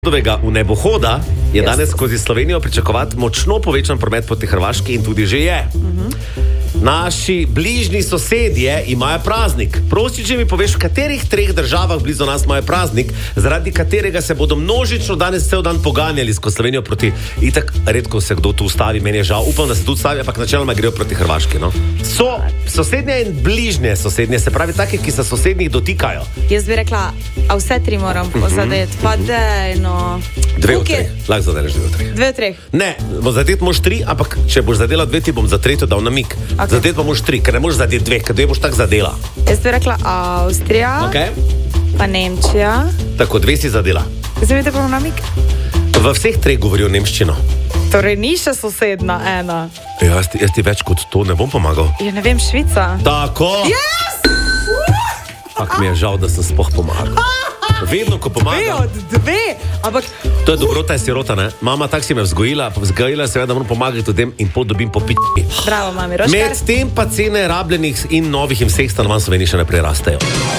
V nebohoda je danes skozi Slovenijo pričakovati močno povečan promet proti Hrvaški in tudi že je. Naši bližnji sosedje imajo praznik. Prosim, če mi poveš, v katerih treh državah blizu nas imajo praznik, zaradi katerega se bodo množično danes cel dan poganjali skozi Slovenijo proti. Itak redko se kdo tu ustavi, meni je žal. Upam, da se tu ustavi, ampak načeloma grejo proti Hrvaški. No? So sosednje in bližnje sosednje, se pravi take, ki se sosednjih dotikajo. Jaz bi rekla, a vse tri moram pozadeti, pa dejno. Dve od treh, lahko zadeleš dve od treh. Dve od treh. Ne, zadeti moš tri, ampak če boš zadela dve, ti bom za tretjo dal namik. Okay. Zadeti pa moš tri, ker ne moš zadeti dve, ker dve boš tak zadela. Jaz bi rekla Avstrija, Okay. pa Nemčija. Tako, dve si zadela. Zdaj vidite pa namik? V vseh treh govorijo nemščino. Torej ni še sosedna ena. Jaz ti več kot to ne bom pomagal. Ja, ne vem, Švica. Tako! Yes! Ak mi je žal, da sem sploh pomagal. Vedno, ko Dve pomagam. od dve, ampak To je dobrota, je sirota, ne? Mama tak si me vzgojila seveda moram pomagati ljudem in pot dobim po pički. bravo, mami, Roškar. Med tem pa cene rabljenih in novih in vseh stanovanj v Sloveniji še naprej rastejo.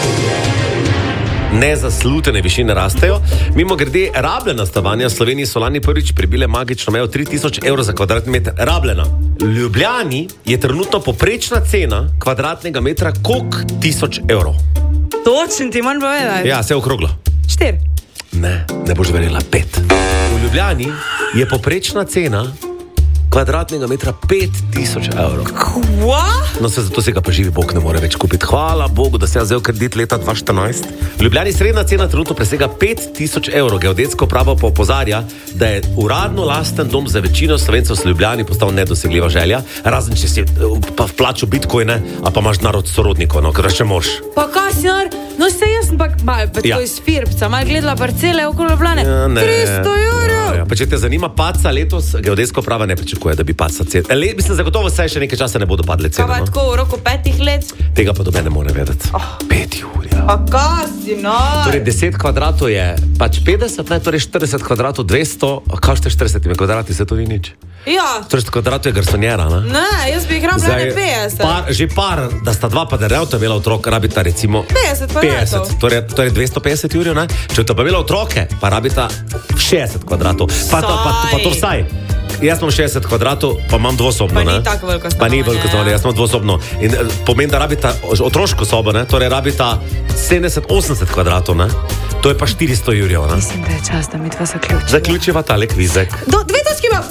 Nezaslutene višine rastejo. Mimo grede, rabljena stanovanja v Sloveniji so lani prvič prebile magično mejo 3000 evrov za kvadratni meter. Rabljena. V Ljubljani je trenutno poprečna cena kvadratnega metra koliko 1000 evrov. Točen ti manj povedaj. Ja, se je okroglo. 4. Ne boš verjela, 5. V Ljubljani je poprečna cena kvadratnega metra 5000 evrov. Kva? No, zato se ga pa živi Bog ne more več kupiti. Hvala Bogu, da se je vzel kredit leta 2014. V Ljubljani srednja cena trenutno presega 5000 evrov. Geodetsko pravo pa opozarja, da je uradno lasten dom za večino Slovencev v Ljubljani postal nedosegljiva želja, razen če si pa vplačal bitcoine, a pa imaš narod sorodnikov, no, ker še moš. Pa kaj si nar? No se jaz sem pa Ja. to iz Firbca, malo gledala parcele okolo Ljubljane. 300 evrov. Ja, pa če te zanima paca letos, geodetsko pravo ne pričakuje, da bi paca cena. Mislim, zagotovo se še nekaj časa ne bodo padle Kaj pa cene. No? tako v roku 5 let? Tega pa do mene mora vedeti. 5 ur. Pa kaj si nar? Torej 10 kvadratov je pač 50, ne, torej 40 kvadratov 200, kaj ste 40 kvadrati, se to ni nič. Ja. 40 kvadratov je garsonjera, ne? Ne, jaz bi jih rabila ne 50. Že par, da sta dva pa da realto imela otrok, rabita recimo 50 kvadratov. 50, torej 250 jurjev, ne? Če ta pa imela otroke, pa rabita 60 kvadratov. Pa to vsaj. Jaz imam 60 kvadratov, pa imam dvosobno, Pa ne? ni tako veliko Pa ni stanovanje, veliko stanovanje, ja. jaz imam dvosobno. In pomeni, da rabita otroško sobo, ne? Torej rabita 70-80 kvadratov, ne? To je pa 400 jurjev, ne? Mislim, da je čas, da mi dva zaključiva. Zaključiva tale kvizek. Dve točki ima.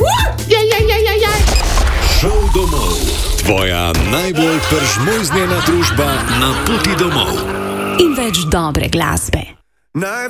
Šel domov. Tvoja najbolj pržmoznjena družba na poti domov. In več dobre glasbe.